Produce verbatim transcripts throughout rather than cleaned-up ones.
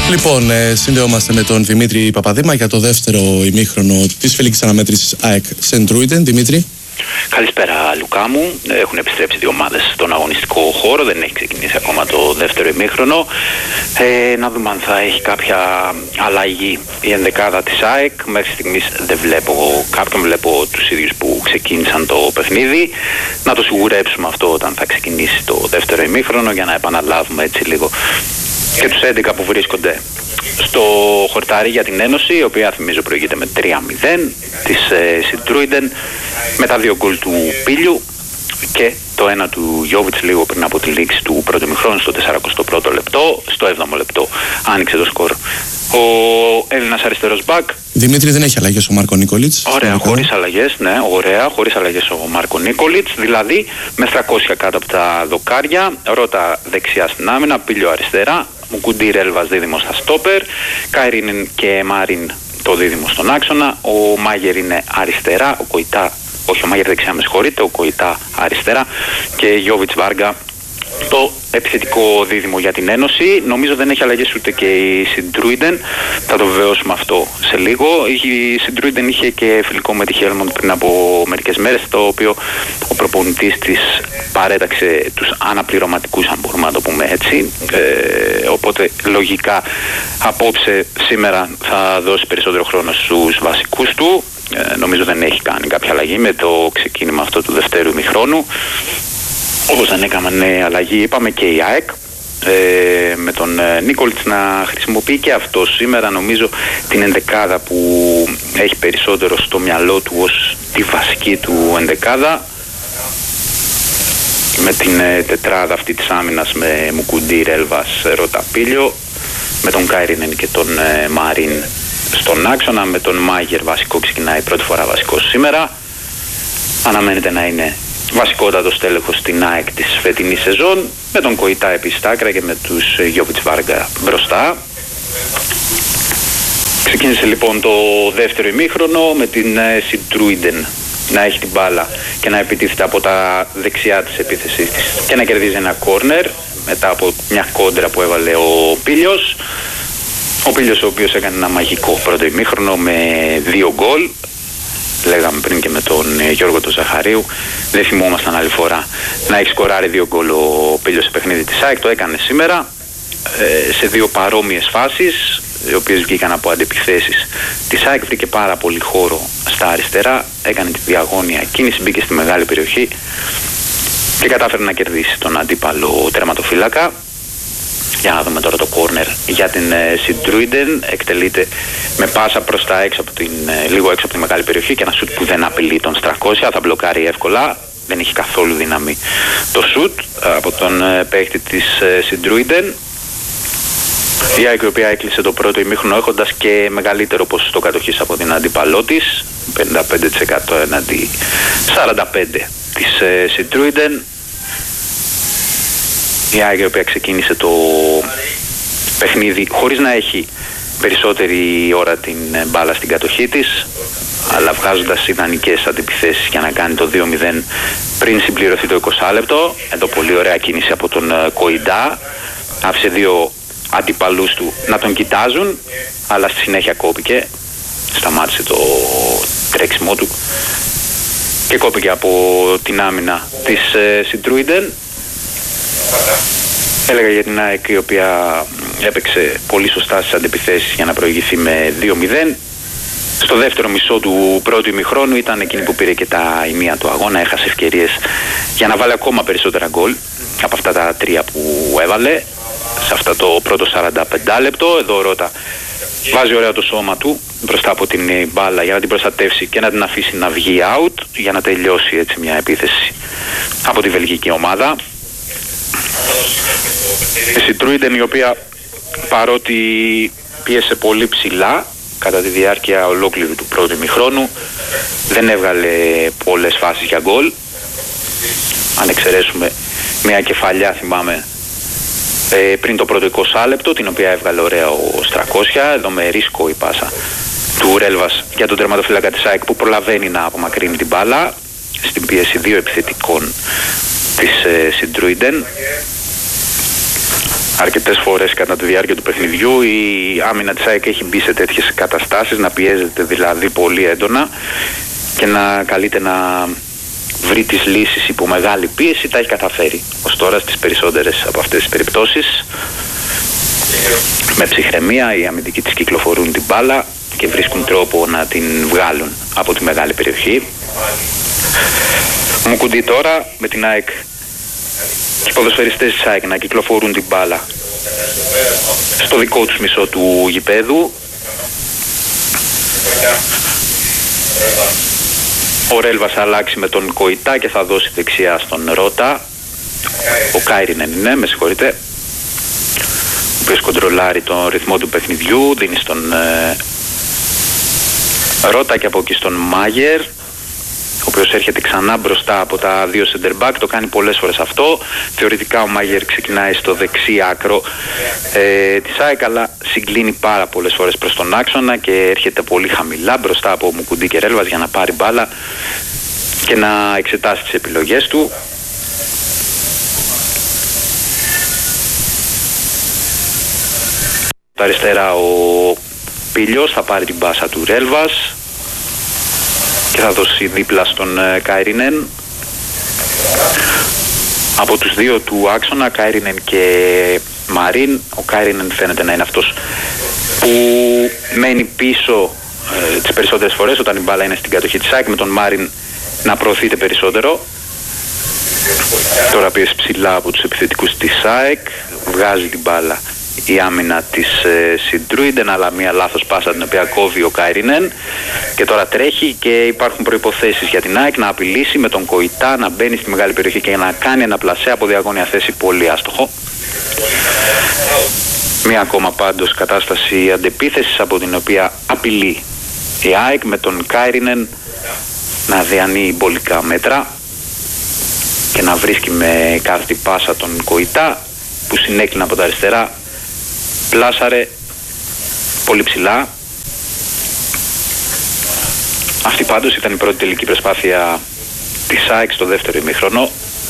Λοιπόν, ε, συνδεόμαστε με τον Δημήτρη Παπαδήμα για το δεύτερο ημίχρονο της φιλικής αναμέτρησης ΑΕΚ Σεντρούιντεν. Δημήτρη. Καλησπέρα, Λουκά μου. Έχουν επιστρέψει δύο ομάδες στον αγωνιστικό χώρο. Δεν έχει ξεκινήσει ακόμα το δεύτερο ημίχρονο. Ε, να δούμε αν θα έχει κάποια αλλαγή η ενδεκάδα της ΑΕΚ. Μέχρι στιγμής δεν βλέπω κάποιον. Βλέπω τους ίδιους που ξεκίνησαν το παιχνίδι. Να το σιγουρέψουμε αυτό όταν θα ξεκινήσει το δεύτερο ημίχρονο, για να επαναλάβουμε έτσι λίγο και τους έντεκα που βρίσκονται στο χορτάρι για την Ένωση, η οποία θυμίζω προηγείται με τρία μηδέν της ε, Σεντρούιντεν, με τα δύο γκολ του Πίλιου και το ένα του Γιόβιτς λίγο πριν από τη λήξη του πρώτου ημιχρόνου στο σαράντα πρώτο λεπτό. Στο έβδομο λεπτό άνοιξε το σκορ ο Έλληνας αριστερός μπακ. Δημήτρη, δεν έχει αλλαγές ο Μάρκο Νίκολιτς. Ωραία, χωρίς αλλαγές, ναι, ωραία, χωρίς αλλαγές ο Μάρκο Νίκολιτς, δηλαδή με τριακόσια κάτω από τα δοκάρια. Ρώτα δεξιά στην άμυνα, Πίλιο αριστερά, Μουκουντήρ Έλβας δίδυμο στα στόπερ, Καϊρίνεν και Μάριν το δίδυμο στον άξονα, ο Μάγερ είναι αριστερά, ο Κοϊτά, όχι ο Μάγερ δεξιά με συγχωρείτε, ο Κοϊτά αριστερά και Γιόβιτς Βάργα το επιθετικό δίδυμο για την Ένωση. Νομίζω δεν έχει αλλαγές ούτε και η Σεντρούιντεν, θα το βεβαιώσουμε αυτό σε λίγο. Η Σεντρούιντεν είχε και φιλικό με τη Χέλμοντ πριν από μερικές μέρες, το οποίο ο προπονητής της παρέταξε τους αναπληρωματικούς, αν μπορούμε να το πούμε έτσι. Ε, οπότε λογικά απόψε σήμερα θα δώσει περισσότερο χρόνο στους βασικούς του. Ε, νομίζω δεν έχει κάνει κάποια αλλαγή με το ξεκίνημα αυτό του δευτέρου ημιχρόνου. Όπως δεν έκαμε αλλαγή, είπαμε, και η ΑΕΚ, ε, με τον ε, Νίκολιτς να χρησιμοποιεί και αυτό σήμερα νομίζω την ενδεκάδα που έχει περισσότερο στο μυαλό του ως τη βασική του ενδεκάδα, με την ε, τετράδα αυτή της άμυνας με Μουκουντήρ, Έλβας, Ρώτα, Πίλιο, με τον Καϊρίνεν και τον ε, Μαρίν στον άξονα, με τον Μάγερ βασικό, ξεκινάει πρώτη φορά βασικός σήμερα. Αναμένεται να είναι βασικότατο τέλεχος στην ΑΕΚ της φετινής σεζόν, με τον Κοϊτά επίσης στα άκρα και με τους Γιόβιτς Βάργα μπροστά. Ξεκίνησε λοιπόν το δεύτερο ημίχρονο με την Σεντρούιντεν να έχει την μπάλα και να επιτίθεται από τα δεξιά της επίθεσης της και να κερδίζει ένα κόρνερ μετά από μια κόντρα που έβαλε ο Πίλιος. Ο Πίλιος, ο οποίος έκανε ένα μαγικό πρώτο ημίχρονο με δύο γκολ. Λέγαμε πριν και με τον Γιώργο τον Ζαχαρίου, δεν θυμόμασταν άλλη φορά να έχει σκοράρει δύο γκολ ο Πίλιος σε παιχνίδι της ΑΕΚ. Το έκανε σήμερα ε, σε δύο παρόμοιες φάσεις, οι οποίες βγήκαν από αντιπιθέσεις της ΑΕΚ. Βρήκε πάρα πολύ χώρο στα αριστερά, έκανε τη διαγώνια κίνηση, μπήκε στη μεγάλη περιοχή και κατάφερε να κερδίσει τον αντίπαλο τερματοφύλακα. Για να δούμε τώρα το κόρνερ για την Σεντρούιντεν. Εκτελείται με πάσα προς τα έξω από την, λίγο έξω από τη μεγάλη περιοχή και ένα σουτ που δεν απειλεί τον Στρακόσια, θα μπλοκάρει εύκολα. Δεν έχει καθόλου δύναμη το σουτ από τον παίκτη της Σεντρούιντεν. Η ΑΕΚ, η οποία έκλεισε το πρώτο ημίχρονο έχοντας και μεγαλύτερο ποσοστό κατοχής από την αντίπαλό της, πενήντα πέντε τοις εκατό εναντί σαράντα πέντε τοις εκατό της Σεντρούιντεν. Η ΑΕΚ, η οποία ξεκίνησε το παιχνίδι χωρίς να έχει περισσότερη ώρα την μπάλα στην κατοχή της, αλλά βγάζοντας ιδανικές αντιπιθέσεις για να κάνει το δύο μηδέν πριν συμπληρωθεί το εικοστό λεπτό. Εδώ πολύ ωραία κίνηση από τον Κοϊντά, άφησε δύο αντιπαλούς του να τον κοιτάζουν, αλλά στη συνέχεια κόπηκε, σταμάτησε το τρέξιμό του και κόπηκε από την άμυνα της Σεντρούιντεν. Έλεγα για την ΑΕΚ, η οποία έπαιξε πολύ σωστά στις αντιπιθέσεις για να προηγηθεί με δύο μηδέν. Στο δεύτερο μισό του πρώτου ημιχρόνου ήταν εκείνη που πήρε και τα ημία του αγώνα, έχασε ευκαιρίες για να βάλει ακόμα περισσότερα γκολ από αυτά τα τρία που έβαλε σε αυτό το πρώτο σαράντα πέντε λεπτό. Εδώ ο Ρώτα βάζει ωραία το σώμα του μπροστά από την μπάλα για να την προστατεύσει και να την αφήσει να βγει out, για να τελειώσει έτσι μια επίθεση από τη βελγική ομάδα. Η Σεντρούιντεν, η οποία παρότι πίεσε πολύ ψηλά κατά τη διάρκεια ολόκληρου του πρώτου ημιχρόνου, δεν έβγαλε πολλές φάσεις για γκολ. Αν εξαιρέσουμε μια κεφαλιά, θυμάμαι, ε, πριν το πρώτο είκοσι λεπτό, την οποία έβγαλε ωραία ο Στρακόσια, εδώ με ρίσκο η πάσα του Ρέλβας για τον τερματοφύλακα της ΑΕΚ, που προλαβαίνει να απομακρύνει την μπάλα στην πίεση δύο επιθετικών της ε, Σεντρούιντεν. αρκετές φορές κατά τη διάρκεια του παιχνιδιού. Η άμυνα της ΑΕΚ έχει μπει σε τέτοιες καταστάσεις, να πιέζεται δηλαδή πολύ έντονα και να καλείται να βρει τις λύσεις υπό μεγάλη πίεση. Τα έχει καταφέρει ως τώρα στις περισσότερες από αυτές τις περιπτώσεις. Με ψυχραιμία οι αμυντικοί της κυκλοφορούν την μπάλα και βρίσκουν τρόπο να την βγάλουν από τη μεγάλη περιοχή. Μουκουντή τώρα με την ΑΕΚ και οι ποδοσφαιριστές της ΑΕΚ να κυκλοφορούν την μπάλα στο δικό τους μισό του γηπέδου. Ο Ρέλβας θα αλλάξει με τον Κοϊτά και θα δώσει δεξιά στον Ρώτα. Ο Κάιρινεν είναι, με συγχωρείτε, ο οποίος κοντρολάρει τον ρυθμό του παιχνιδιού, δίνει στον ε, Ρώτα και από εκεί στον Μάγερ, ο οποίος έρχεται ξανά μπροστά από τα δύο center back, το κάνει πολλές φορές αυτό. Θεωρητικά ο Μάγερ ξεκινάει στο δεξί άκρο ε, της ΑΕΚ, αλλά συγκλίνει πάρα πολλές φορές προς τον άξονα και έρχεται πολύ χαμηλά μπροστά από Μουκουντή και Ρέλβας για να πάρει μπάλα και να εξετάσει τις επιλογές του. Τα αριστερά ο Πίλιος θα πάρει την πάσα του Ρέλβας και θα δώσει δίπλα στον ε, Κάιρινεν. Από τους δύο του άξονα, Κάιρινεν και Μαρίν, ο Κάιρινεν φαίνεται να είναι αυτός που μένει πίσω ε, τις περισσότερες φορές όταν η μπάλα είναι στην κατοχή της ΑΕΚ, με τον Μαρίν να προωθείται περισσότερο. Τώρα πιέζει ψηλά από τους επιθετικούς της ΑΕΚ, βγάζει την μπάλα η άμυνα της ε, Σιντρούιντεν, αλλά μια λάθος πάσα την οποία κόβει ο Κάιρινεν και τώρα τρέχει και υπάρχουν προϋποθέσεις για την ΑΕΚ να απειλήσει με τον Κοϊτά να μπαίνει στη μεγάλη περιοχή και να κάνει ένα πλασέ από διαγώνια θέση, πολύ άστοχο. Μια ακόμα πάντως κατάσταση αντεπίθεσης από την οποία απειλεί η ΑΕΚ, με τον Κάιρινεν να διανύει μπολικά μέτρα και να βρίσκει με κάθε πάσα τον Κοϊτά που συνέκλεινε από τα αριστερά, πλάσαρε πολύ ψηλά. Αυτή πάντως ήταν η πρώτη τελική προσπάθεια της ΑΕΚ στο δεύτερο ημίχρονο.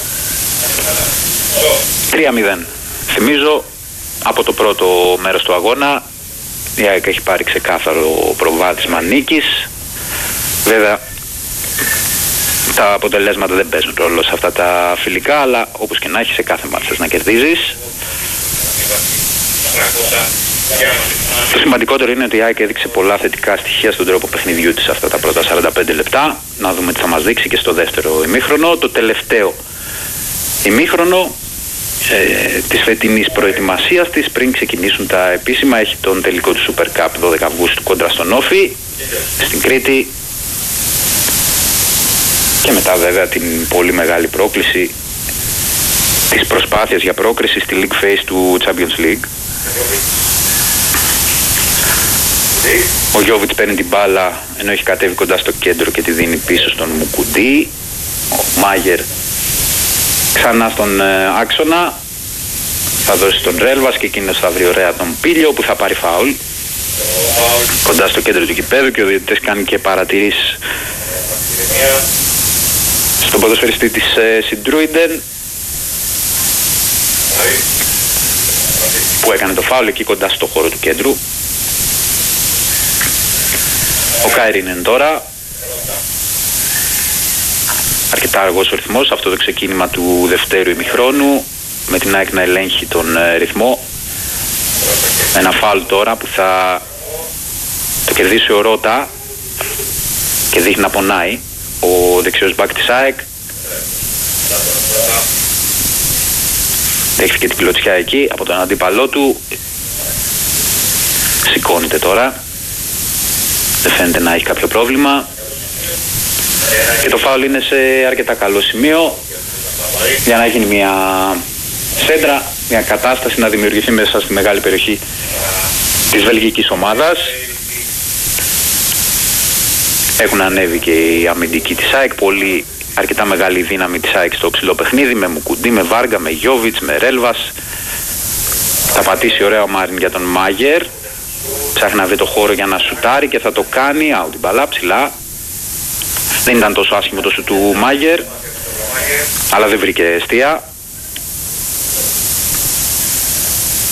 τρία μηδέν. Θυμίζω, από το πρώτο μέρος του αγώνα η ΑΕΚ έχει πάρει ξεκάθαρο προβάδισμα νίκης. Βέβαια τα αποτελέσματα δεν παίζουν ρόλο σε αυτά τα φιλικά, αλλά όπως και να έχει, σε κάθε μάτς θες να κερδίζεις. Το σημαντικότερο είναι ότι η ΑΕΚ έδειξε πολλά θετικά στοιχεία στον τρόπο παιχνιδιού της αυτά τα πρώτα σαράντα πέντε λεπτά. Να δούμε τι θα μας δείξει και στο δεύτερο ημίχρονο. Το τελευταίο ημίχρονο ε, της φετινής προετοιμασίας της, πριν ξεκινήσουν τα επίσημα, έχει τον τελικό του Super Cup δώδεκα Αυγούστου κόντρα στον Όφη στην Κρήτη, και μετά βέβαια την πολύ μεγάλη πρόκληση της προσπάθειας για πρόκριση στη League Phase του Champions League. Ο Γιώβιτς παίρνει την μπάλα ενώ έχει κατέβει κοντά στο κέντρο και τη δίνει πίσω στον Μουκουντή. Ο Μάγερ ξανά στον ε, άξονα, θα δώσει τον Ρέλβας και εκείνος θα βρει ωραία τον Πίλιο που θα πάρει φάουλ κοντά στο κέντρο του γηπέδου, και ο διαιτητής κάνει και παρατηρήσεις στον ποδοσφαιριστή της ε, Σιντρούιντεν που έκανε το φάουλ εκεί κοντά στο χώρο του κέντρου. Ο Κάιρινεν τώρα, αρκετά αργός ο ρυθμός, αυτό το ξεκίνημα του δευτέρου ημιχρόνου, με την ΑΕΚ να ελέγχει τον ε, ρυθμό. Ένα φάουλ τώρα που θα το κερδίσει ο Ρώτα και δείχνει να πονάει ο δεξιός μπακ της ΑΕΚ. Δέχθηκε την κλωτσιά εκεί από τον αντίπαλό του. Σηκώνεται τώρα, δεν φαίνεται να έχει κάποιο πρόβλημα και το φάουλ είναι σε αρκετά καλό σημείο για να γίνει μια σέντρα, μια κατάσταση να δημιουργηθεί μέσα στη μεγάλη περιοχή της βελγικής ομάδας. Έχουν ανέβει και οι αμυντικοί της ΑΕΚ, πολύ αρκετά μεγάλη δύναμη της ΑΕΚ στο ψηλό παιχνίδι, με Μουκουντή, με Βάργα, με Γιώβιτς, με Ρέλβας. Θα πατήσει ωραία ο Μάριν για τον Μάγερ, ψάχνει να βρει το χώρο για να σουτάρει και θα το κάνει. Άου, την μπαλά ψηλά. Δεν ήταν τόσο άσχημο το σου του Μάγερ, αλλά δεν βρήκε εστία.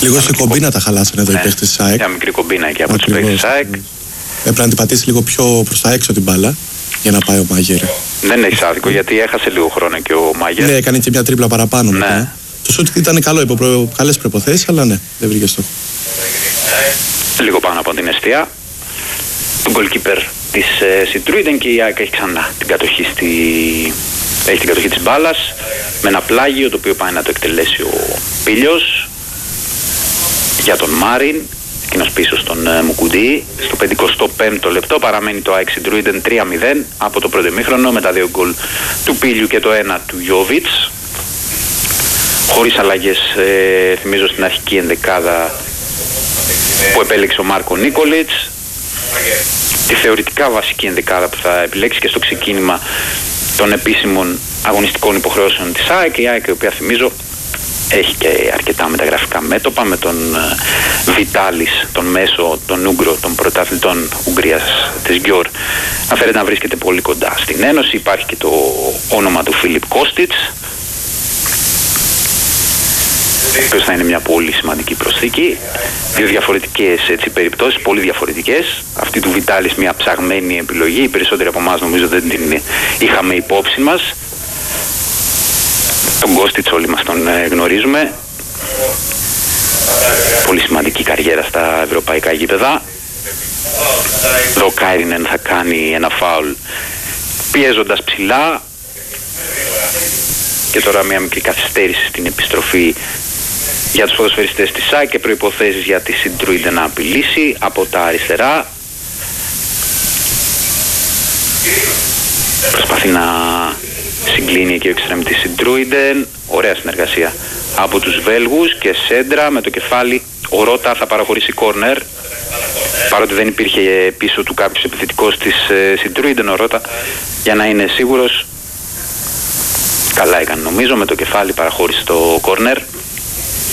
Λίγο σε κομπίνα τα χαλάσανε εδώ οι παίκτες της ΑΕΚ. Μια μικρή κομπίνα εκεί από τους παίκτες της ΑΕΚ. Έπρεπε να την πατήσει λίγο πιο προς τα έξω την μπάλα για να πάει ο Μάγερ. Δεν έχει άδικο γιατί έχασε λίγο χρόνο και ο Μάγερ. Ναι, έκανε και μια τρίπλα παραπάνω. Ναι. Μετά. Το σούτ ήταν καλό, υπό προ... καλές προϋποθέσεις, αλλά ναι, δεν βρήκε στόχο. Λίγο πάνω από την εστία. Του goalkeeper της Citroën και η ΑΕΚ έχει ξανά την κατοχή, στη... έχει την κατοχή της μπάλας με ένα πλάγιο το οποίο πάει να το εκτελέσει ο Πίλιος για τον Μάριν, εκείνος πίσω στον uh, Μουκουντή. Στο πενηκοστό πέμπτο λεπτό παραμένει το ΑΕΚ Citroën τρία μηδέν από το πρώτο ημίχρονο με τα δύο γκολ του Πίλιου και το ένα του Γιόβιτς. Χωρίς αλλαγές, ε, θυμίζω στην αρχική ενδεκάδα που επέλεξε ο Μάρκο Νίκολιτς, τη θεωρητικά βασική ενδεκάδα που θα επιλέξει και στο ξεκίνημα των επίσημων αγωνιστικών υποχρεώσεων της ΑΕΚ. Η ΑΕΚ, η οποία θυμίζω έχει και αρκετά μεταγραφικά μέτωπα με τον Βιτάλης, τον Μέσο, τον Ούγκρο, των πρωταθλητών Ουγγρίας της Γκιόρ. Να φέρεται να βρίσκεται πολύ κοντά στην Ένωση. Υπάρχει και το όνομα του Φίλιπ Κώστιτς, ο οποίος θα είναι μια πολύ σημαντική προσθήκη. Δύο διαφορετικές έτσι, περιπτώσεις, πολύ διαφορετικές. Αυτή του Βιτάλης μια ψαγμένη επιλογή. Οι περισσότεροι από εμάς νομίζω δεν την είχαμε υπόψη μας. Τον Κώστιτς όλοι μας τον ε, γνωρίζουμε. Πολύ σημαντική καριέρα στα ευρωπαϊκά γήπεδα. Ο Κάιρινεν θα κάνει ένα φάουλ πιέζοντας ψηλά. Και τώρα μια μικρή καθυστέρηση στην επιστροφή για τους ποδοσφαιριστές της ΑΕΚ και προϋποθέσεις για τη Citroën να απειλήσει από τα αριστερά. Προσπαθεί να συγκλίνει και ο εξτρεμιτής Citroën. Ωραία συνεργασία από τους Βέλγους και σέντρα με το κεφάλι. Ο Ρώτα θα παραχωρήσει κόρνερ, παρότι δεν υπήρχε πίσω του κάποιος επιθετικός της Citroën. Ο Ρώτα, για να είναι σίγουρος, καλά έκανε νομίζω, με το κεφάλι παραχώρησε το κόρνερ.